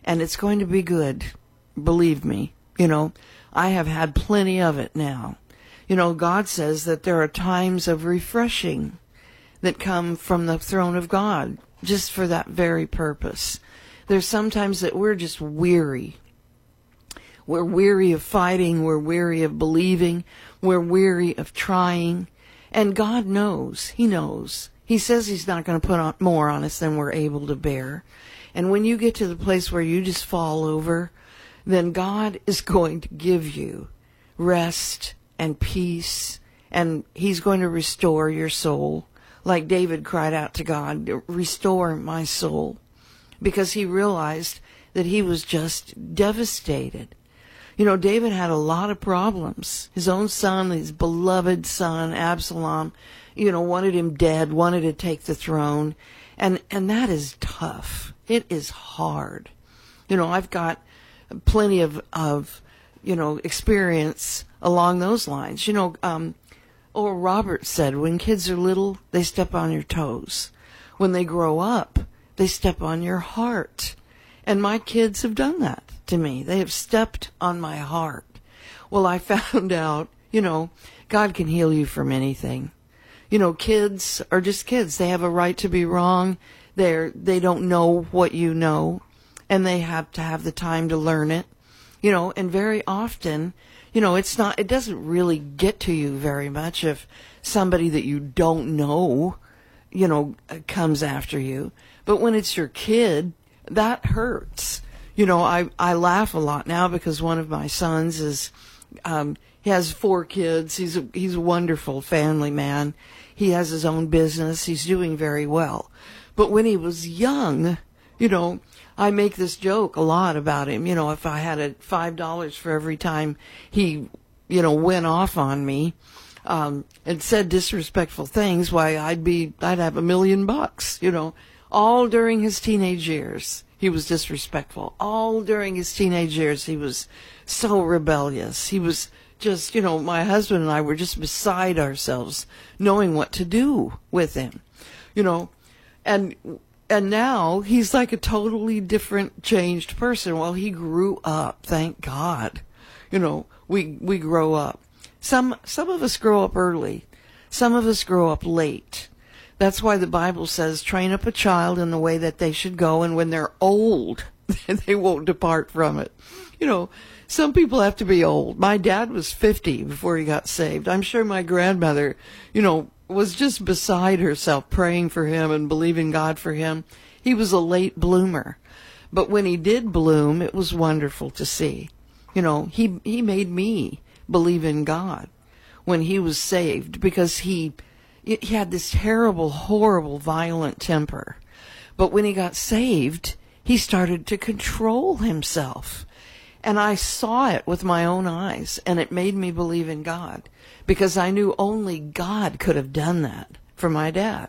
and it's going to be good. Believe me. You know, I have had plenty of it now. You know, God says that there are times of refreshing that come from the throne of God just for that very purpose. There's sometimes that we're just weary. We're weary of fighting. We're weary of believing. We're weary of trying. And God knows. He knows. He says He's not going to put on more on us than we're able to bear. And when you get to the place where you just fall over, then God is going to give you rest and peace, and He's going to restore your soul. Like David cried out to God, restore my soul, because he realized that he was just devastated. You know, David had a lot of problems. His own son, his beloved son, Absalom, you know, wanted him dead, wanted to take the throne. And that is tough. It is hard. You know, I've got plenty of you know, experience along those lines. You know, Oral Roberts said, when kids are little, they step on your toes. When they grow up, they step on your heart. And my kids have done that to me. They have stepped on my heart. Well, I found out, you know, God can heal you from anything. You know, kids are just kids. They have a right to be wrong. They don't know what you know, and they have to have the time to learn it. You know, and very often, you know, it doesn't really get to you very much if somebody that you don't know, you know, comes after you. But when it's your kid, that hurts. You know, I laugh a lot now because one of my sons is, he has 4 kids. He's a wonderful family man. He has his own business. He's doing very well. But when he was young, you know, I make this joke a lot about him. You know, if I had $5 for every time he, you know, went off on me, and said disrespectful things, why I'd have $1 million, you know. All during his teenage years, he was disrespectful. All during his teenage years, he was so rebellious. He was just, you know, my husband and I were just beside ourselves knowing what to do with him, you know. And now he's like a totally different, changed person. Well, he grew up, thank God. You know, we grow up. Some of us grow up early. Some of us grow up late. That's why the Bible says, train up a child in the way that they should go, and when they're old, they won't depart from it. You know, some people have to be old. My dad was 50 before he got saved. I'm sure my grandmother, you know, was just beside herself praying for him and believing God for him. He was a late bloomer. But when he did bloom, it was wonderful to see. You know, he made me believe in God when he was saved, because he had this terrible, horrible, violent temper. But when he got saved, he started to control himself. And I saw it with my own eyes, and it made me believe in God, because I knew only God could have done that for my dad.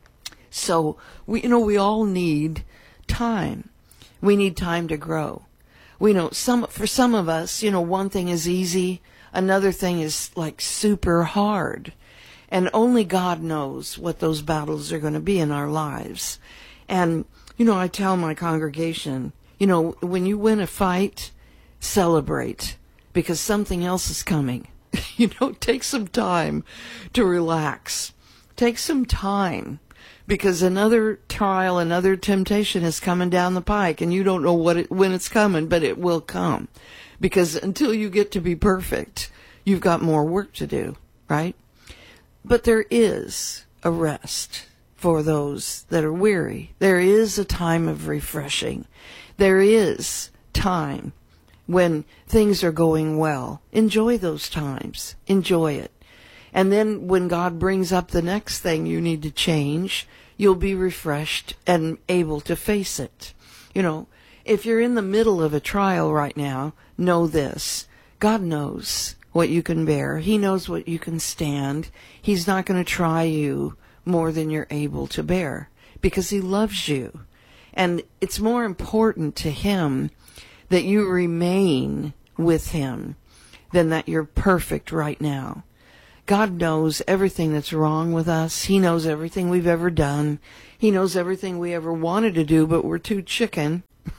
So, we all need time. We need time to grow. We know for some of us, you know, one thing is easy, another thing is like super hard. And only God knows what those battles are going to be in our lives. And, you know, I tell my congregation, you know, when you win a fight, celebrate, because something else is coming. You know, take some time to relax. Take some time, because another trial, another temptation is coming down the pike, and you don't know when it's coming, but it will come. Because until you get to be perfect, you've got more work to do, right? But there is a rest for those that are weary. There is a time of refreshing. There is time when things are going well. Enjoy those times. Enjoy it. And then when God brings up the next thing you need to change, you'll be refreshed and able to face it. You know, if you're in the middle of a trial right now, know this. God knows what you can bear. He knows what you can stand. He's not going to try you more than you're able to bear, because he loves you. And it's more important to him that you remain with him than that you're perfect right now. God knows everything that's wrong with us. He knows everything we've ever done. He knows everything we ever wanted to do, but we're too chicken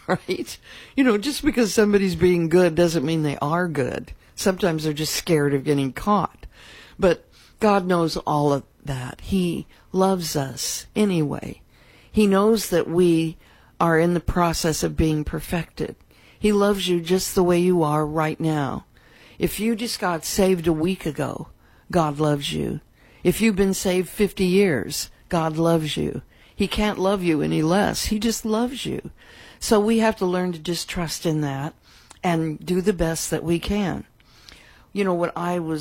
right? Just because somebody's being good doesn't mean they are good. Sometimes they're just scared of getting caught. But God knows all of that. He loves us anyway. He knows that we are in the process of being perfected. He loves you just the way you are right now. If you just got saved a week ago, God loves you. If you've been saved 50 years, God loves you. He can't love you any less. He just loves you. So we have to learn to just trust in that and do the best that we can. When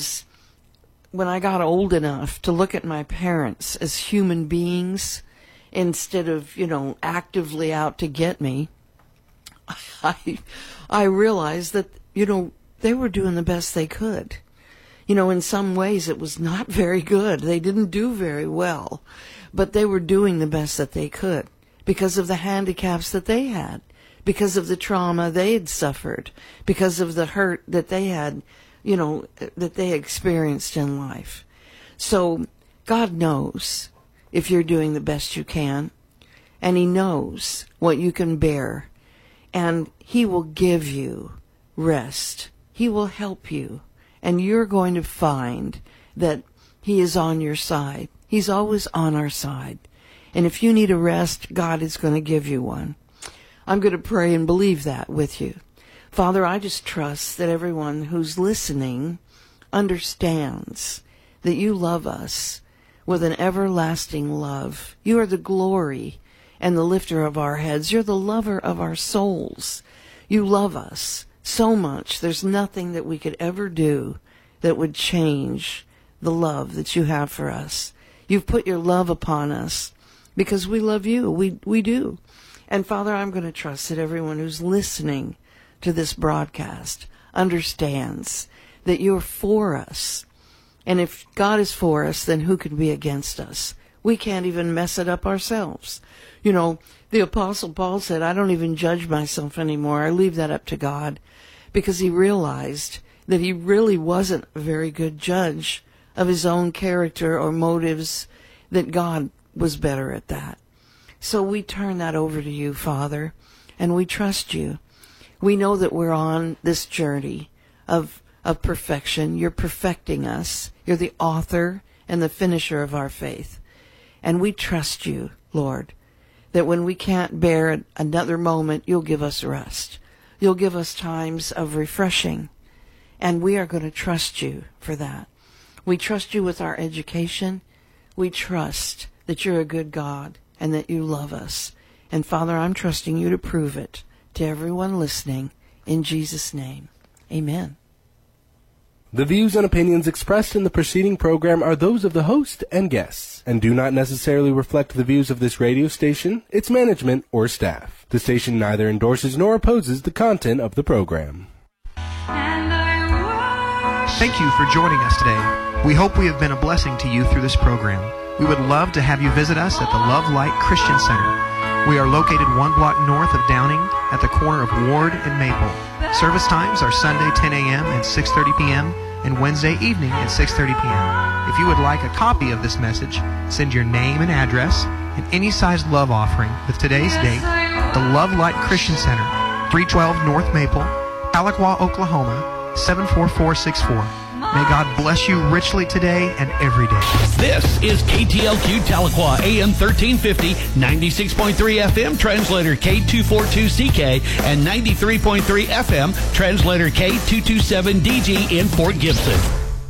I got old enough to look at my parents as human beings instead of, actively out to get me, I realized that, they were doing the best they could. In some ways it was not very good. They didn't do very well, but they were doing the best that they could because of the handicaps that they had, because of the trauma they had suffered, because of the hurt that they had, that they experienced in life. So God knows if you're doing the best you can, and He knows what you can bear, and He will give you rest. He will help you, and you're going to find that He is on your side. He's always on our side. And if you need a rest, God is going to give you one. I'm going to pray and believe that with you. Father, I just trust that everyone who's listening understands that you love us with an everlasting love. You are the glory and the lifter of our heads. You're the lover of our souls. You love us so much. There's nothing that we could ever do that would change the love that you have for us. You've put your love upon us because we love you. We do. And Father, I'm going to trust that everyone who's listening to this broadcast understands that you're for us. And if God is for us, then who can be against us? We can't even mess it up ourselves. The Apostle Paul said, I don't even judge myself anymore. I leave that up to God, because he realized that he really wasn't a very good judge of his own character or motives, that God was better at that. So we turn that over to you, Father, and we trust you. We know that we're on this journey of perfection. You're perfecting us. You're the author and the finisher of our faith. And we trust you, Lord, that when we can't bear another moment, you'll give us rest. You'll give us times of refreshing. And we are going to trust you for that. We trust you with our education. We trust that you're a good God and that you love us. And Father, I'm trusting you to prove it to everyone listening. In Jesus' name, amen. The views and opinions expressed in the preceding program are those of the host and guests, and do not necessarily reflect the views of this radio station, its management, or staff. The station neither endorses nor opposes the content of the program. Thank you for joining us today. We hope we have been a blessing to you through this program. We would love to have you visit us at the Love Light Christian Center. We are located 1 block north of Downing at the corner of Ward and Maple. Service times are Sunday 10 a.m. and 6:30 p.m. and Wednesday evening at 6:30 p.m. If you would like a copy of this message, send your name and address and any size love offering with today's date. The Love Light Christian Center, 312 North Maple, Tahlequah, Oklahoma, 74464. May God bless you richly today and every day. This is KTLQ Tahlequah, AM 1350, 96.3 FM, translator K242CK, and 93.3 FM, translator K227DG in Fort Gibson.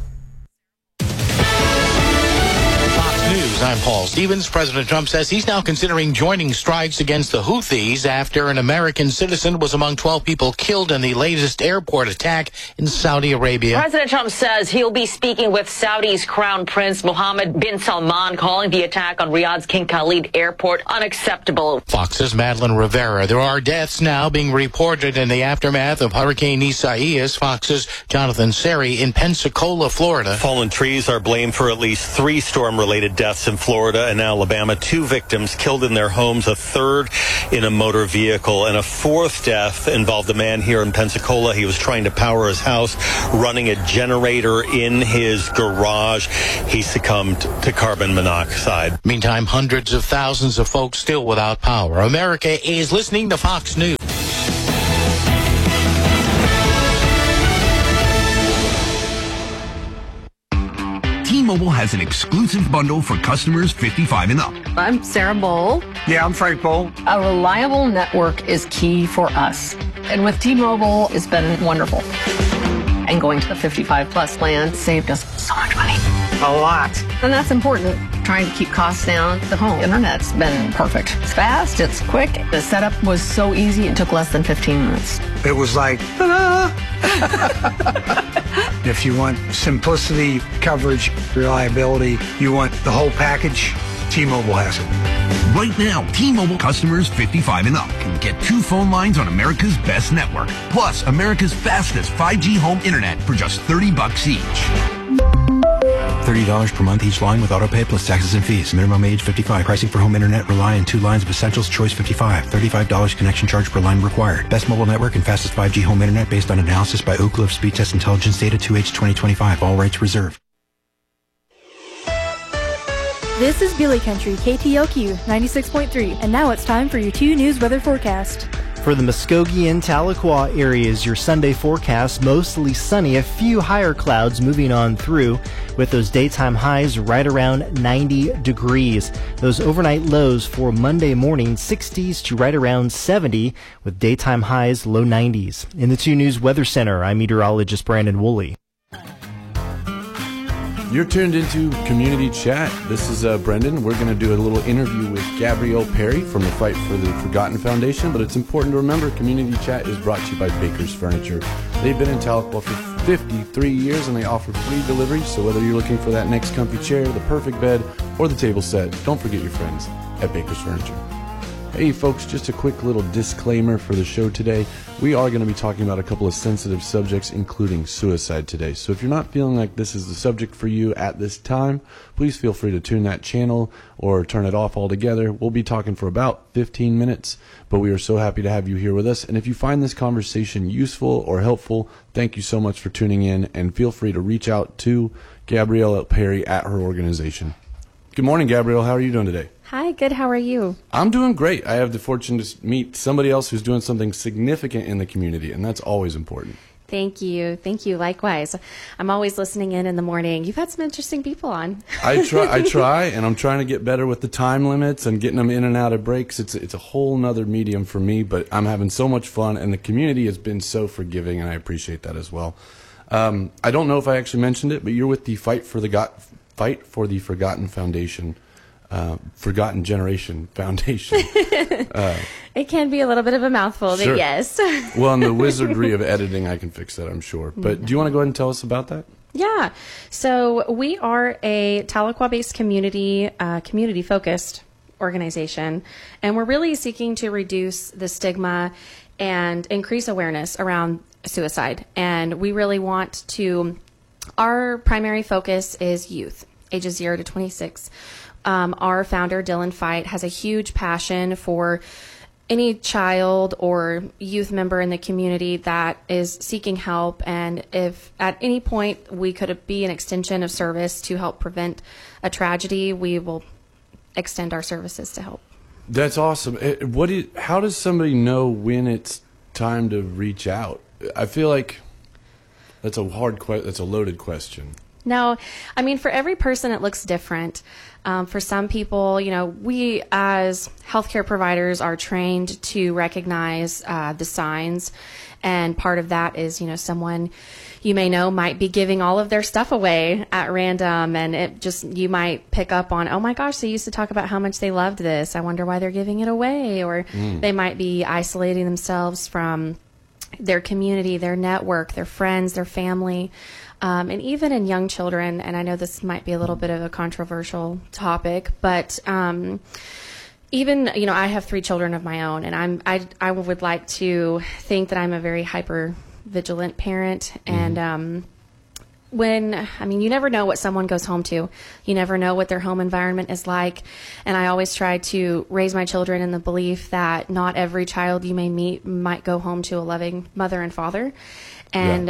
News. I'm Paul Stevens. President Trump says he's now considering joining strikes against the Houthis after an American citizen was among 12 people killed in the latest airport attack in Saudi Arabia. President Trump says he'll be speaking with Saudi's Crown Prince Mohammed bin Salman, calling the attack on Riyadh's King Khalid Airport unacceptable. Fox's Madeline Rivera. There are deaths now being reported in the aftermath of Hurricane Isaias. Fox's Jonathan Seri in Pensacola, Florida. Fallen trees are blamed for at least 3 storm-related deaths in Florida and Alabama. 2 victims killed in their homes, a third in a motor vehicle, and a 4th death involved a man here in Pensacola. He was trying to power his house, running a generator in his garage. He succumbed to carbon monoxide. Meantime, hundreds of thousands of folks still without power. America is listening to Fox News. T-Mobile has an exclusive bundle for customers 55 and up. I'm Sarah Bowl. Yeah, I'm Frank Bowl. A reliable network is key for us. And with T-Mobile, it's been wonderful. And going to the 55 plus plan saved us so much money. A lot. And that's important. Trying to keep costs down. The home internet's been perfect. It's fast, it's quick. The setup was so easy, it took less than 15 minutes. It was like, ta-da! If you want simplicity, coverage, reliability, you want the whole package, T-Mobile has it. Right now, T-Mobile customers 55 and up can get 2 phone lines on America's best network, plus America's fastest 5G home internet for just $30 each. $30 per month each line with autopay plus taxes and fees. Minimum age 55. Pricing for home internet rely on 2 lines of Essentials Choice 55. $35 connection charge per line required. Best mobile network and fastest 5G home internet based on analysis by Oak Cliff Speed Test Intelligence Data 2H 2025. All rights reserved. This is Billy Country, KTLQ 96.3, and now it's time for your 2 News weather forecast. For the Muskogee and Tahlequah areas, your Sunday forecast, mostly sunny, a few higher clouds moving on through, with those daytime highs right around 90 degrees. Those overnight lows for Monday morning, 60s to right around 70, with daytime highs low 90s. In the 2 News Weather Center, I'm meteorologist Brandon Woolley. You're tuned into Community Chat. This is Brendan. We're going to do a little interview with Gabrielle Perry from the Fight for the Forgotten Foundation, but it's important to remember Community Chat is brought to you by Baker's Furniture. They've been in Tahlequah for 53 years and they offer free delivery, so whether you're looking for that next comfy chair, the perfect bed, or the table set, don't forget your friends at Baker's Furniture. Hey folks, just a quick little disclaimer for the show today. We are going to be talking about a couple of sensitive subjects, including suicide today. So if you're not feeling like this is the subject for you at this time, please feel free to tune that channel or turn it off altogether. We'll be talking for about 15 minutes, but we are so happy to have you here with us. And if you find this conversation useful or helpful, thank you so much for tuning in, and feel free to reach out to Gabrielle Perry at her organization. Good morning, Gabrielle. How are you doing today? Hi, good. How are you? I'm doing great. I have the fortune to meet somebody else who's doing something significant in the community, and that's always important. Thank you. Thank you. Likewise. I'm always listening in the morning. You've had some interesting people on. I try, and I'm trying to get better with the time limits and getting them in and out of breaks. It's a whole nother medium for me, but I'm having so much fun, and the community has been so forgiving, and I appreciate that as well. I don't know if I actually mentioned it, but you're with the Fight for the Forgotten Foundation. Forgotten Generation Foundation. It can be a little bit of a mouthful, sure. But yes. Well, in the wizardry of editing, I can fix that, I'm sure. But do you want to go ahead and tell us about that? Yeah. So we are a Tahlequah-based community-focused organization, and we're really seeking to reduce the stigma and increase awareness around suicide. And we really want to, our primary focus is youth, ages 0 to 26. Our founder, Dylan Fight, has a huge passion for any child or youth member in the community that is seeking help. And if at any point we could be an extension of service to help prevent a tragedy, we will extend our services to help. That's awesome. How does somebody know when it's time to reach out? I feel like that's a loaded question. No, I mean, for every person, it looks different. For some people, we as healthcare providers are trained to recognize the signs. And part of that is, someone you may know might be giving all of their stuff away at random. And you might pick up on, oh my gosh, they used to talk about how much they loved this. I wonder why they're giving it away. Or they might be isolating themselves from their community, their network, their friends, their family. And even in young children, and I know this might be a little bit of a controversial topic, but even, I have 3 children of my own, and I would like to think that I'm a very hyper vigilant parent. And you never know what someone goes home to. You never know what their home environment is like. And I always try to raise my children in the belief that not every child you may meet might go home to a loving mother and father. And,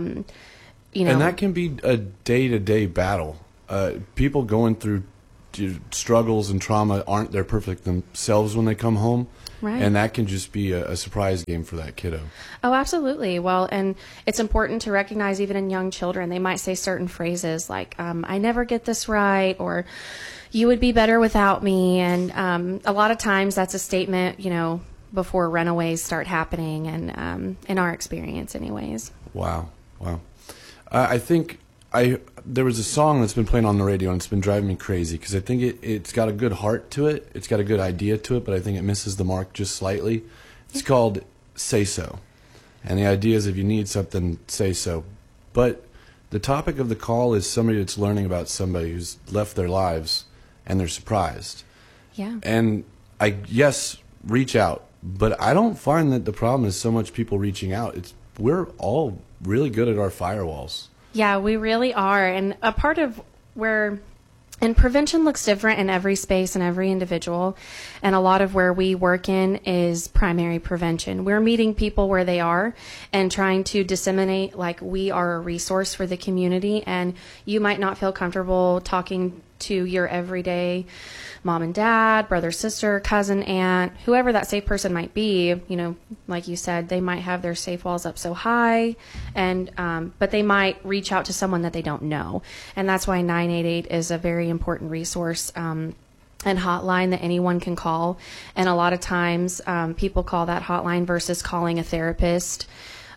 and that can be a day-to-day battle. People going through struggles and trauma aren't their perfect themselves when they come home. Right. And that can just be a surprise game for that kiddo. Oh, absolutely. Well, and it's important to recognize even in young children, they might say certain phrases like, I never get this right, or you would be better without me. And a lot of times that's a statement, before runaways start happening, and in our experience anyways. Wow. I think there was a song that's been playing on the radio, and it's been driving me crazy because I think it's got a good heart to it. It's got a good idea to it, but I think it misses the mark just slightly. It's called Say So. And the idea is if you need something, say so. But the topic of the call is somebody that's learning about somebody who's left their lives and they're surprised. Yeah. And yes, reach out. But I don't find that the problem is so much people reaching out. We're all really good at our firewalls. Yeah, we really are. And a part of and prevention looks different in every space and every individual. And a lot of where we work in is primary prevention. We're meeting people where they are and trying to disseminate like we are a resource for the community. And you might not feel comfortable talking to your everyday mom and dad, brother, sister, cousin, aunt, whoever that safe person might be. Like you said, they might have their safe walls up so high, and but they might reach out to someone that they don't know. And that's why 988 is a very important resource and hotline that anyone can call. And a lot of times people call that hotline versus calling a therapist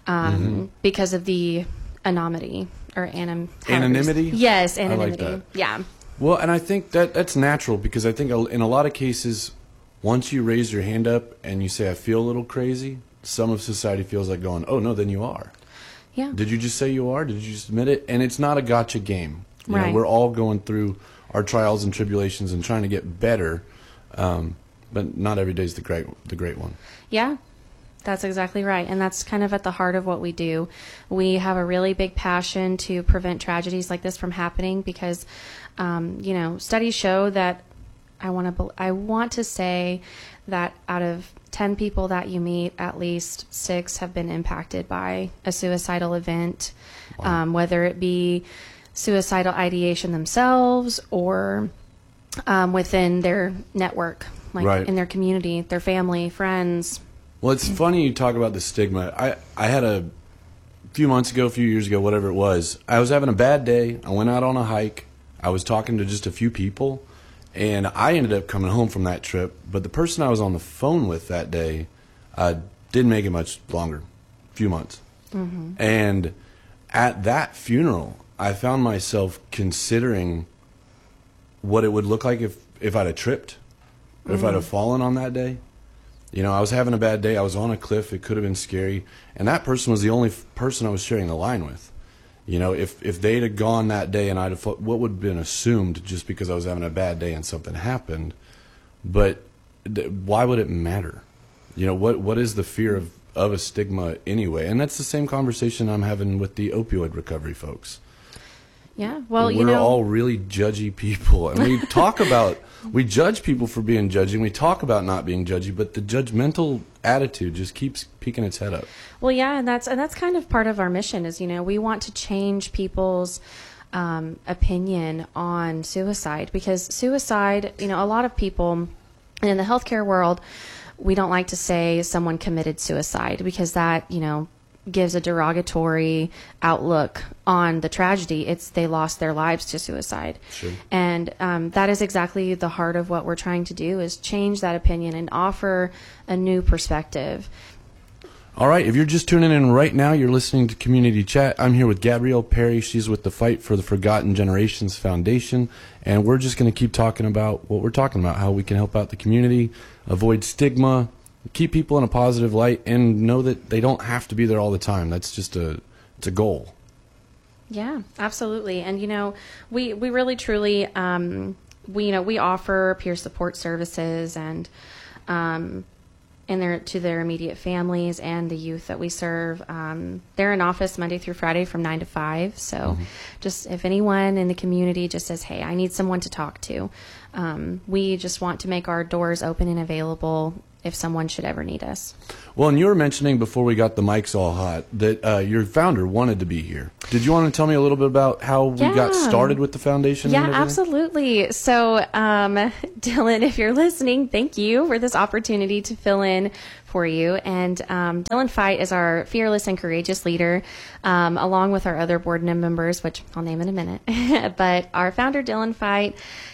because of the anonymity or anonymity. Yes, anonymity. I like that. Yeah. Well, and I think that's natural because I think in a lot of cases, once you raise your hand up and you say, I feel a little crazy, some of society feels like going, oh, no, then you are. Yeah. Did you just say you are? Did you just admit it? And it's not a gotcha game. Right. We're all going through our trials and tribulations and trying to get better, but not every day is the great one. Yeah. That's exactly right. And that's kind of at the heart of what we do. We have a really big passion to prevent tragedies like this from happening because, studies show that I want to say that out of 10 people that you meet, at least 6 have been impacted by a suicidal event, whether it be suicidal ideation themselves or within their network, in their community, their family, friends. Well, it's funny you talk about the stigma. I had a few years ago, whatever it was, I was having a bad day. I went out on a hike. I was talking to just a few people, and I ended up coming home from that trip. But the person I was on the phone with that day didn't make it much longer, a few months. Mm-hmm. And at that funeral, I found myself considering what it would look like if I'd have tripped, or if I'd have fallen on that day. I was having a bad day. I was on a cliff. It could have been scary. And that person was the only person I was sharing the line with. If they'd have gone that day and I'd have, what would have been assumed just because I was having a bad day and something happened. But why would it matter? What is the fear of a stigma anyway? And that's the same conversation I'm having with the opioid recovery folks. Yeah, well, we're all really judgy people, and we talk about we judge people for being judgy. We talk about not being judgy, but the judgmental attitude just keeps peeking its head up. Well, yeah, and that's kind of part of our mission is we want to change people's opinion on suicide because suicide, a lot of people, and in the healthcare world, we don't like to say someone committed suicide because that gives a derogatory outlook on the tragedy. It's they lost their lives to suicide. Sure. And that is exactly the heart of what we're trying to do is change that opinion and offer a new perspective. All right, if you're just tuning in right now, you're listening to Community Chat. I'm here with Gabrielle Perry. She's with the Fight for the Forgotten Generations Foundation, and we're just going to keep talking about what we're talking about, how we can help out the community, avoid stigma, keep people in a positive light, and know that they don't have to be there all the time. That's just it's a goal. Yeah, absolutely. And we really truly we offer peer support services and to their immediate families and the youth that we serve. They're in office Monday through Friday from 9 to 5. So just if anyone in the community just says, hey, I need someone to talk to, We just want to make our doors open and available if someone should ever need us. Well, and you were mentioning before we got the mics all hot that your founder wanted to be here. Did you want to tell me a little bit about how we got started with the foundation? Yeah, absolutely. So, Dylan, if you're listening, thank you for this opportunity to fill in for you. And Dylan Fight is our fearless and courageous leader, along with our other board members, which I'll name in a minute. But our founder, Dylan Fight,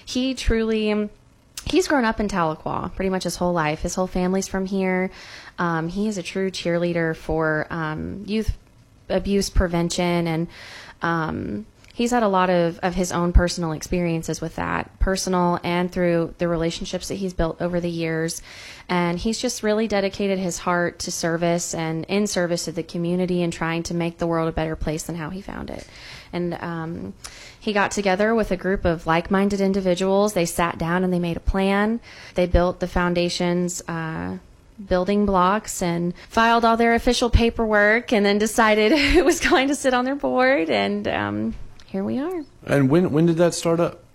he's grown up in Tahlequah pretty much his whole life. His whole family's from here. He is a true cheerleader for youth abuse prevention, and he's had a lot of his own personal experiences with that, personal and through the relationships that he's built over the years. And he's just really dedicated his heart to service and in service to the community and trying to make the world a better place than how he found it. And he got together with a group of like-minded individuals. They sat down and they made a plan. They built the foundation's building blocks and filed all their official paperwork, and then decided who was going to sit on their board. And here we are. And when did that start up?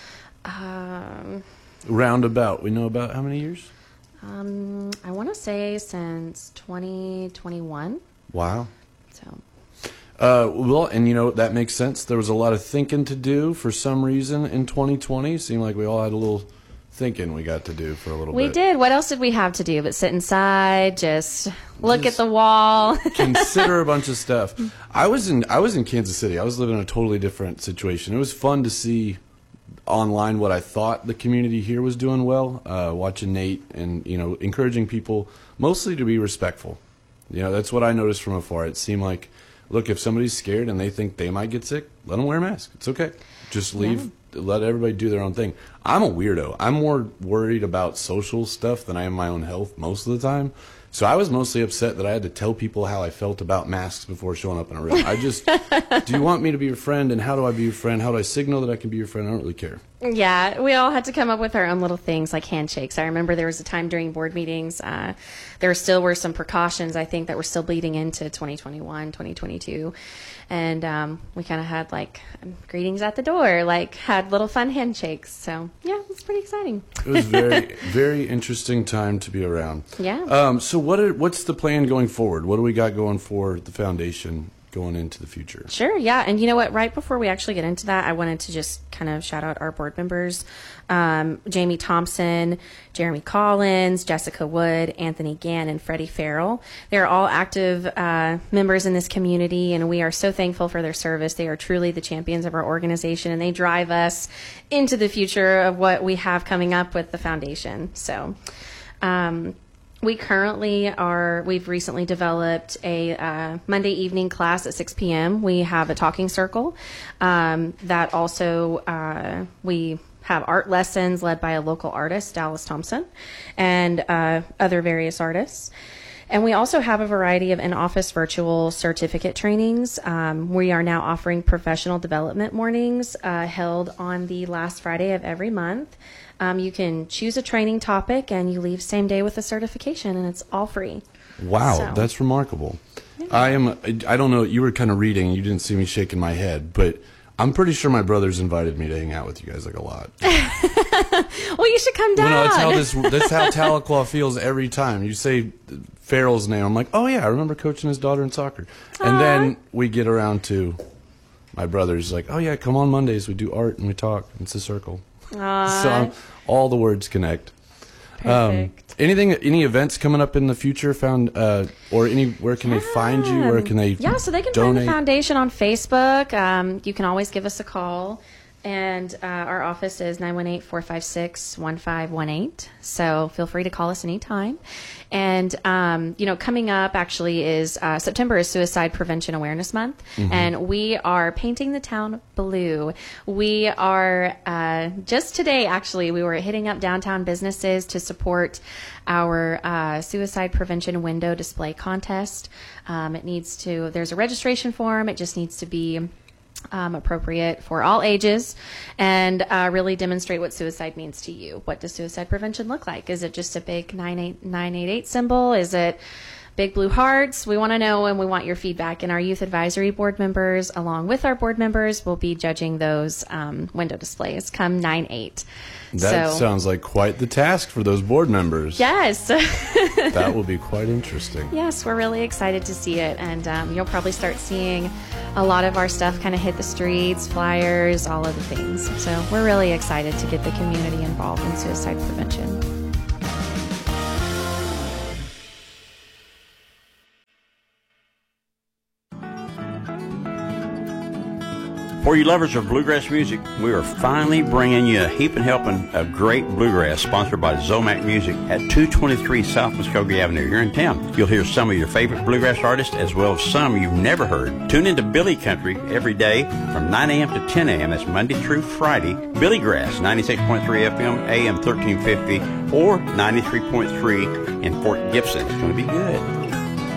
Roundabout. We know about how many years? I want to say since 2021. Wow. So. Well, and that makes sense. There was a lot of thinking to do for some reason in 2020. It seemed like we all had a little thinking we got to do for a little bit. We did. What else did we have to do but sit inside, just look at the wall, consider a bunch of stuff. I was in Kansas City. I was living in a totally different situation. It was fun to see online what I thought the community here was doing well, watching Nate and encouraging people mostly to be respectful. That's what I noticed from afar. It seemed like, look, if somebody's scared and they think they might get sick, let them wear a mask. It's okay. Just leave. Yeah. Let everybody do their own thing. I'm a weirdo. I'm more worried about social stuff than I am my own health most of the time. So I was mostly upset that I had to tell people how I felt about masks before showing up in a room. Do you want me to be your friend, and how do I be your friend? How do I signal that I can be your friend? I don't really care. Yeah, we all had to come up with our own little things like handshakes. I remember there was a time during board meetings, there still were some precautions, I think, that were still bleeding into 2021, 2022. And we kind of had greetings at the door, had little fun handshakes. So yeah, it was pretty exciting. It was very, very interesting time to be around. Yeah. So what's the plan going forward? What do we got going for the foundation going into the future? Sure, yeah. And you know what? Right before we actually get into that, I wanted to just kind of shout out our board members. Jamie Thompson, Jeremy Collins, Jessica Wood, Anthony Gann, and Freddie Farrell. They're all active members in this community, and we are so thankful for their service. They are truly the champions of our organization, and they drive us into the future of what we have coming up with the foundation. So we we've recently developed a Monday evening class at 6 p.m. We have a talking circle that also we have art lessons led by a local artist, Dallas Thompson, and other various artists. And we also have a variety of in-office virtual certificate trainings. We are now offering professional development mornings held on the last Friday of every month. You can choose a training topic and you leave same day with a certification, and it's all free. Wow, that's remarkable. Yeah. I don't know, you were kind of reading, you didn't see me shaking my head, but I'm pretty sure my brothers invited me to hang out with you guys a lot. Well, you should come down. Well, no, that's how Tahlequah feels every time. You say Farrell's name, I'm like, oh yeah, I remember coaching his daughter in soccer. And then we get around to my brothers, like, oh yeah, come on Mondays, we do art and we talk. It's a circle. So all the words connect. Perfect. Any events coming up in the future or where can they find you? Where can they so they can donate? Find the foundation on Facebook. You can always give us a call. And our office is 918-456-1518. So feel free to call us anytime. And, coming up actually is September is Suicide Prevention Awareness Month. Mm-hmm. And we are painting the town blue. We are, just today, actually, we were hitting up downtown businesses to support our suicide prevention window display contest. There's a registration form. It just needs to be appropriate for all ages and really demonstrate what suicide means to you. What does suicide prevention look like? Is it just a big 988 symbol? Is it big blue hearts. We want to know and we want your feedback. And our youth advisory board members, along with our board members, will be judging those window displays come 9/8. That sounds like quite the task for those board members. Yes. That will be quite interesting. Yes, we're really excited to see it. And you'll probably start seeing a lot of our stuff kind of hit the streets, flyers, all of the things. So we're really excited to get the community involved in suicide prevention. For you lovers of bluegrass music, we are finally bringing you a heaping helping of great bluegrass sponsored by Zomac Music at 223 South Muskogee Avenue here in town. You'll hear some of your favorite bluegrass artists as well as some you've never heard. Tune into Billy Country every day from 9 a.m. to 10 a.m. That's Monday through Friday. Billy Grass, 96.3 FM, AM 1350, or 93.3 in Fort Gibson. It's going to be good.